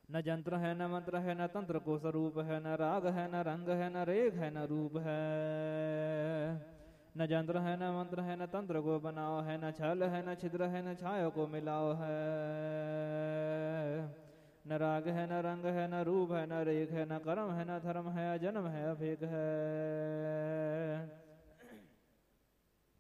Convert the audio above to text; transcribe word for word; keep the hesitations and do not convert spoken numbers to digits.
न जंत्र है न मंत्र है न तंत्र को स्वरूप है, न राग है न रंग है न रेख है न रूप है। न जंत्र है न मंत्र है न तंत्र को बनाओ है, न छल है न छिद्र है न छाया को मिलाओ है। न राग है न रंग है न रूप है न रेख है, न कर्म है न धर्म है, अजन्म है अभेक है।